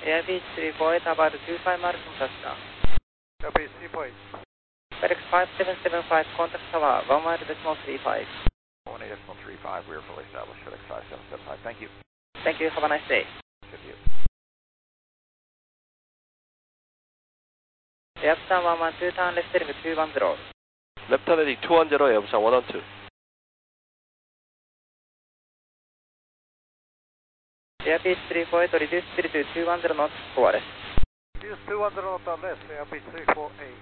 Airbus 348 about 25 miles from touchdown. Airbus 348. FedEx 5775, contact tower, 1 mile decimal 35. 18.35, we are fully established, FedEx 5775, thank you. Thank you, have a nice day. Good to you. Airplan 112, turn left heading 210. Left heading 210, Airplan 112. Airbus 348, reduce speed to 210 knots, forward. Reduce 210 knots left, Airbus 348.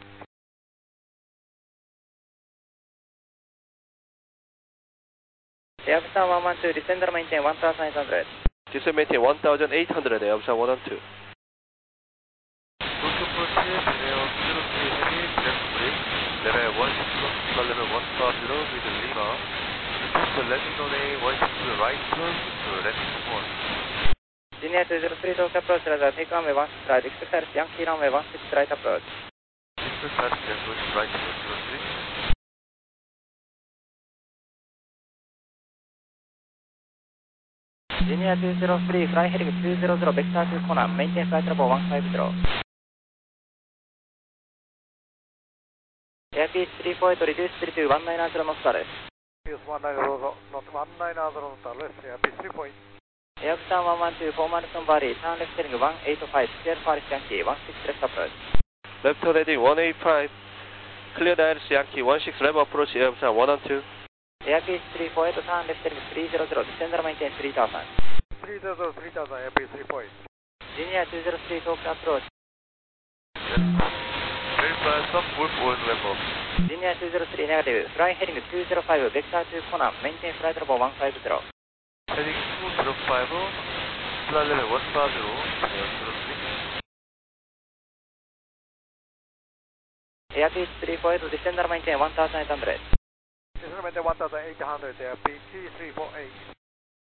Airplan 112, descender maintain 1800. Descend maintain 1800, Airplan 112. Level 16, level 150 with Lima. Request the landing on A16 right turn to landing point. Linear 203 Tokyo approach, take runway 16 right, expect Paris Yankee runway 16 right approach. Expect Paris Yankee right approach, 03. Linear 203, fly heading 200, vector 2 corner, maintain flight level 150. Airbus 348, reduce speed to 190 knots left. Reduce 190 knots, 190 knots left, Airbus 348. Airplan 112, 4 miles from Bari, turn left heading 185, clear Paris Yankee, 16 left approach. Left heading 185, clear Paris Yankee, 16 left approach, Airplan 112. Airbus 348, turn left heading 300, descender maintain 3000. 3000, Airbus 348. Linear 203, Tokyo approach. Verify some Wolf Oil level. Linear 203 negative, fly heading 205, vector 2 corner, maintain flight level 150. Heading 205, flight level 150, 03. Airbus 348, descender maintain 1800. Descender maintain 1800, Airbus 348.